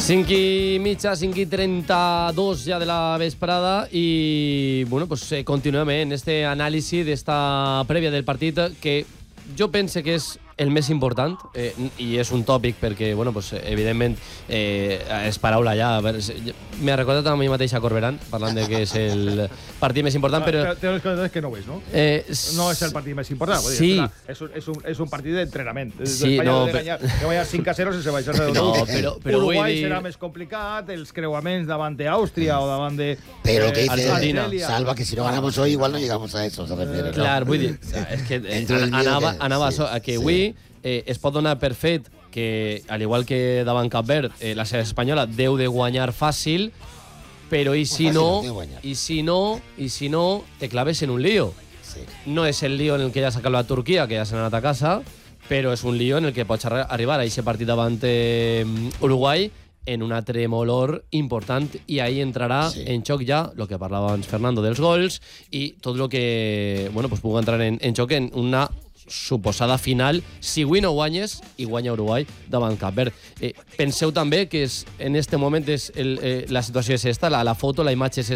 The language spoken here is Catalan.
5:30, 5:32 ja de la vesprada i bueno, pues, continuem en este anàlisi d'esta prèvia del partit que jo pense que és el més important i és un tòpic perquè, bueno, pues, evidentment és paraula ja. M'ha recordat a mi mateix a Corberán parlant de que és el partit més important, però... Té les coses que no ho és, no? No és el partit més important. Sí. És un partit d'entrenament. Sí, no, que guanyar 5-0 sense baixar de no, però Uruguai serà més complicat, els creuaments davant d'Àustria o davant de... Pero que dice Argentina. Salva, que si no ganamos hoy igual no llegamos a eso, se refiere, ¿no? Clar, vull dir, és que anava a que avui es pot donar per fet que, al igual que davant Cap Verd, la selecció espanyola deu de guanyar fàcil, però i si no, te claves en un lío. Sí. No és el lío en el que ja s'ha acabat Turquia, que ja s'ha anat a casa, però és un lío en el que pots arribar a aquest partit davant Uruguai en una tremolor important i ahí entrarà en xoc ja el que parlava abans Fernando dels gols i tot el que bueno, pues, pugui entrar en xoc en una suposada final si avui no guanyes i guanya Uruguai davant Cap Verd. Penseu també que en este moment la situació és esta, la foto, la imatge és